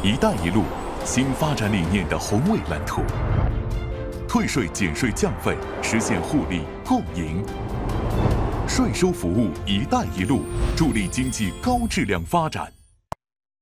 “一带一路”新发展理念的宏伟蓝图。退税减税降费，实现互利共赢。税收服务“一带一路”，助力经济高质量发展。